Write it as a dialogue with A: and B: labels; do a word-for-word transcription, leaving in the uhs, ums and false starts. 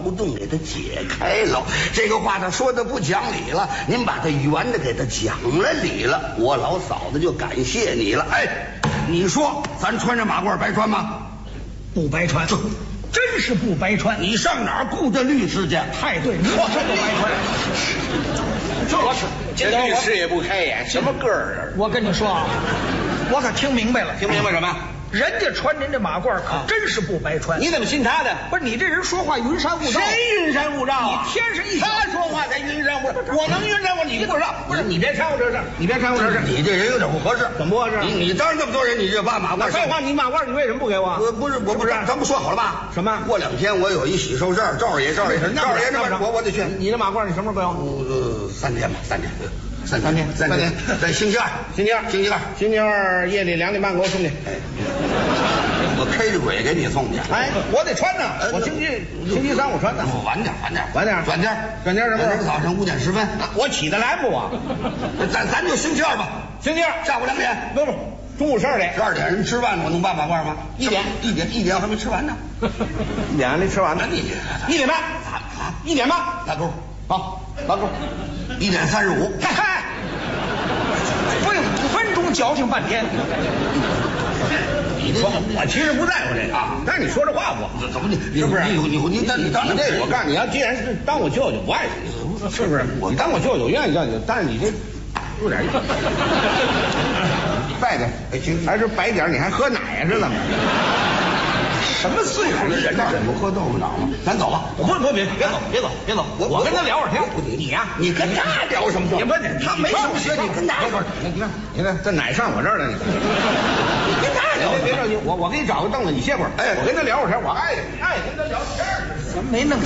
A: 漏洞给他解开了。这个话他说的不讲理了，您把他圆的给他讲了理了，我老嫂子就感谢你了。哎，你说咱穿这马褂白穿吗？
B: 不白穿，
A: 这
B: 真是不白穿。
A: 你上哪儿雇的律师去？
B: 太对，你说不白穿。这是，
C: 这律师也不开眼，什么个儿？
B: 我跟你说啊，我可听明白了。
C: 听明白什么？
B: 人家穿您这马褂可真是不白穿。
C: 你怎么信他的？
B: 不是你这人说话云山雾罩。
C: 谁云山雾罩啊？
B: 你天上一
C: 他说话才云山雾罩，我能云山雾？你不知道？不是你别掺和这事，你别掺和这事。
A: 你这人有点不合适。
C: 怎么不合适？
A: 你你当着这么多人，你就把马褂？
C: 废话，你马褂你为什么不给我？
A: 我不是我不是，咱不说好了吧？
C: 什么？
A: 过两天我有一喜寿事儿，赵爷赵爷赵爷那我我得去。
C: 你的马褂你什么时候给我？
A: 呃，三天吧，三天。
C: 三三天，
A: 三天，在星期二，
C: 星期二，
A: 星期二，
C: 星期二夜里两点半给我送去。
A: 哎，我开着鬼给你送去。
C: 哎，我得穿呢，我星期星期三我穿呢。
A: 晚点，晚点，
C: 晚点，
A: 晚点，
C: 晚点什么时候？
A: 早上五点十分。
C: 我起得来不啊？
A: 咱咱就星期二吧，
C: 星期二
A: 下午两点。
C: 不不，中午十二点。
A: 十二点人吃饭，我能办马褂吗？
C: 一点，
A: 一点，一点我还没吃完呢。
C: 一点还没吃完呢。
A: 你
C: 一点半
A: 啊？
C: 一点半，
A: 大钩，
C: 好，大钩，
A: 一点三十五。
B: 嗨嗨。费五分钟矫情半天。
C: 你说我其实不在乎这个啊，但是你说这话不，
A: 怎么你
C: 是不是？
A: 你你你当你当
C: 这个，我告诉你，要既然是当我舅舅，我爱你，是不是？你当我舅舅，愿意叫你，但是你这有点白点，哎行，还是白点，你还喝奶是怎么？什么岁数的人呢？
A: 不喝豆腐脑吗？咱走吧。
C: 不不别别走别走别走，我我跟他聊会儿天。
A: 你呀，你跟他聊什么？
C: 你不
A: 他没上学，你跟他。
C: 你看你看这奶上我这儿了，你你跟他聊。别着急，我我给你找个凳子，你歇会儿。哎，我跟他聊会儿天，我爱爱跟他聊天。
B: 咱没弄。